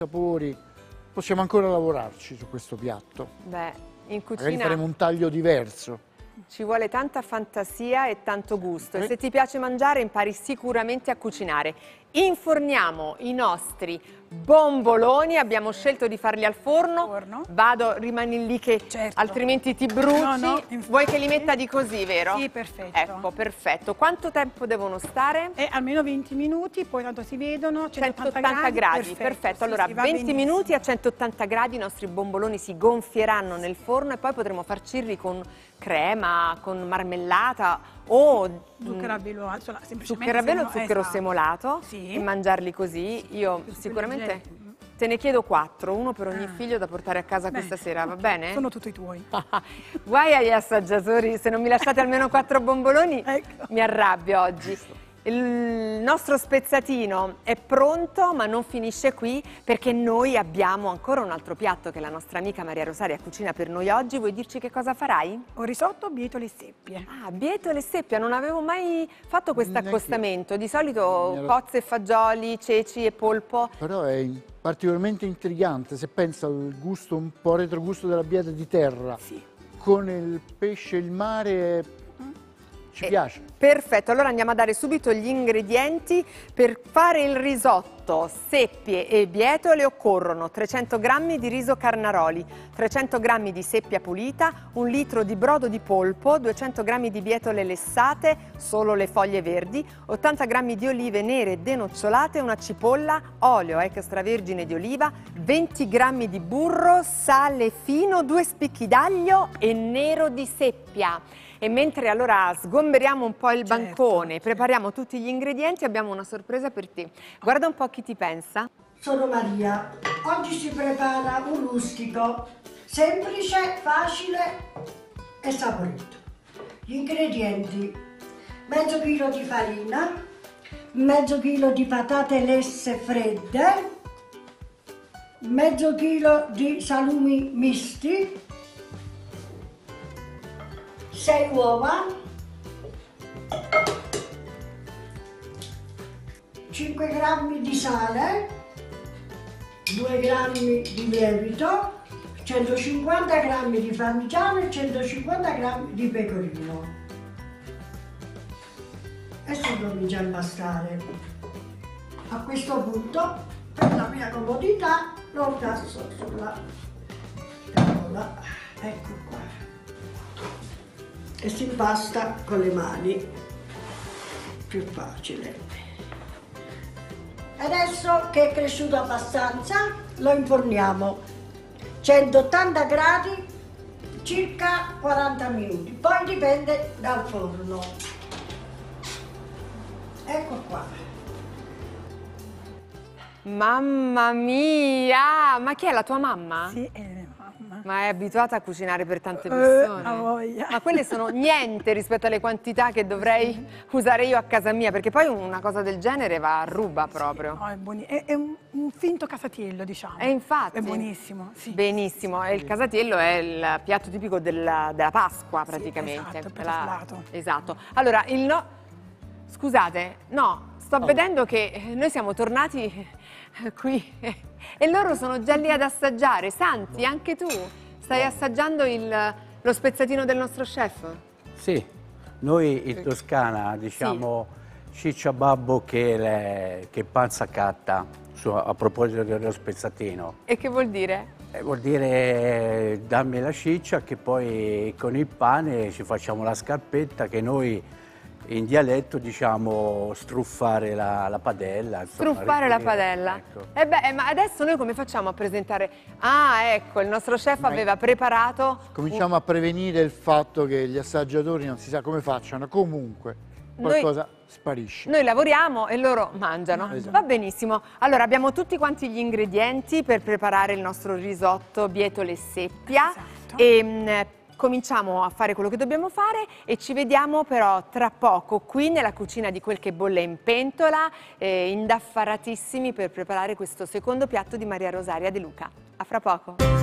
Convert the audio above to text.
sapori, possiamo ancora lavorarci su questo piatto. Beh, in Magari cucina faremo un taglio diverso. ci vuole tanta fantasia e tanto gusto. E se ti piace mangiare, impari sicuramente a cucinare. Inforniamo i nostri bomboloni, abbiamo scelto di farli al forno. Vado, rimani lì che altrimenti ti bruci. Vuoi che li metta di così, vero? Sì, perfetto. Ecco, perfetto. Quanto tempo devono stare? Almeno 20 minuti, poi tanto si vedono, 180 gradi. Perfetto. Sì, Allora, sì, va 20 benissimo. minuti a 180 gradi, i nostri bomboloni si gonfieranno nel forno e poi potremo farcirli con crema, con marmellata o Zucchero a velo, semplicemente zucchero a velo o zucchero semolato, Sì. e mangiarli così. Io sicuramente te ne chiedo 4, uno per ogni figlio da portare a casa questa sera, va bene? Sono tutti tuoi. Guai agli assaggiatori, se non mi lasciate almeno 4 bomboloni Ecco. mi arrabbio oggi. Il nostro spezzatino è pronto, ma non finisce qui, perché noi abbiamo ancora un altro piatto che la nostra amica Maria Rosaria cucina per noi oggi. Vuoi dirci che cosa farai? Un risotto, bietole e seppie. Ah, bietole e seppia, non avevo mai fatto questo Neanch'io. accostamento. Di solito cozze e fagioli, ceci e polpo. Però è particolarmente intrigante se pensa al gusto, un po' retrogusto della bieta di terra. Sì. Con il pesce, il mare, ci piace. Perfetto, allora andiamo a dare subito gli ingredienti. Per fare il risotto, seppie e bietole occorrono 300 g di riso Carnaroli, 300 g di seppia pulita, 1 litro di brodo di polpo, 200 g di bietole lessate, solo le foglie verdi, 80 g di olive nere denocciolate, una cipolla, olio extravergine di oliva, 20 g di burro, sale fino, 2 spicchi d'aglio e nero di seppia. E mentre allora sgomberiamo un po' il bancone, prepariamo tutti gli ingredienti, abbiamo una sorpresa per te. Guarda un po' chi ti pensa. Sono Maria. Oggi si prepara un rustico, semplice, facile e saporito. Gli ingredienti: mezzo chilo di farina, mezzo chilo di patate lesse fredde, mezzo chilo di salumi misti, 6 uova, 5 grammi di sale, 2 grammi di lievito, 150 grammi di parmigiano e 150 grammi di pecorino. E si comincia a impastare. A questo punto, per la mia comodità, lo tasso sulla tavola. Ecco qua. E si impasta con le mani, più facile. Adesso che è cresciuto abbastanza, lo inforniamo 180 gradi circa 40 minuti, poi dipende dal forno. Ecco qua. Mamma mia! Ma chi è la tua mamma? Sì, mamma. Ma è abituata a cucinare per tante persone? A voglia. Ma quelle sono niente rispetto alle quantità che dovrei usare io a casa mia, perché poi una cosa del genere va a ruba proprio. No, è buonissimo. È un finto casatiello, diciamo. E infatti. È buonissimo, sì. Benissimo, e il casatiello è il piatto tipico della Pasqua praticamente. esatto, il piatto salato. Esatto. Allora, scusate, no, sto vedendo che noi siamo tornati qui e loro sono già lì ad assaggiare. Santi, anche tu stai assaggiando lo spezzatino del nostro chef? Sì, noi in Toscana diciamo ciccia babbo che panza catta, a proposito dello spezzatino. E che vuol dire? Vuol dire dammi la ciccia che poi con il pane ci facciamo la scarpetta, che noi in dialetto diciamo struffare la padella. Insomma, Struffare la padella. Ecco. E beh, ma adesso noi come facciamo a presentare? Ah, ecco, il nostro chef aveva preparato... Cominciamo a prevenire il fatto che gli assaggiatori non si sa come facciano, comunque qualcosa sparisce. Noi lavoriamo e loro mangiano. Esatto. Va benissimo. Allora, abbiamo tutti quanti gli ingredienti per preparare il nostro risotto bietole e seppia. Esatto. E cominciamo a fare quello che dobbiamo fare e ci vediamo però tra poco qui nella cucina di Quel che bolle in pentola, indaffaratissimi per preparare questo secondo piatto di Maria Rosaria De Luca. A fra poco.